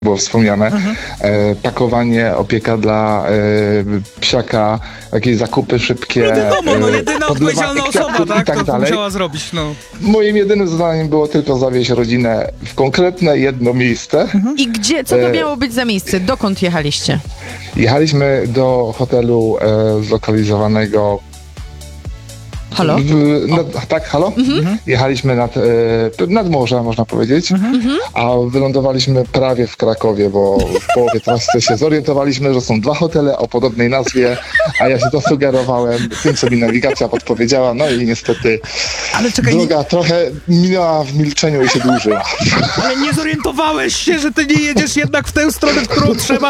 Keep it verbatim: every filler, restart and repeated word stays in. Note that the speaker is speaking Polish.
było wspomniane, Mhm. e, pakowanie, opieka dla e, psiaka, jakieś zakupy szybkie, No wiadomo, no e, jedyna podlewanie odpowiedzialna osoba, kwiatków tak? i tak To dalej. musiała zrobić, no. Moim jedynym zadaniem było tylko zawieźć rodzinę w konkretne jedno miejsce. I gdzie, co to E, miało być za miejsce? Dokąd jechaliście? Jechaliśmy do hotelu e, zlokalizowanego Halo? W, nad, tak, halo? Jechaliśmy nad, e, nad morze, można powiedzieć, a wylądowaliśmy prawie w Krakowie, bo w połowie trasy się zorientowaliśmy, że są dwa hotele o podobnej nazwie, a ja się zasugerowałem tym, co mi nawigacja podpowiedziała, no i niestety Ale czekaj, nie, droga trochę minęła w milczeniu i się dłużyła. ale nie zorientowałeś się, że ty nie jedziesz jednak w tę stronę, w którą trzeba?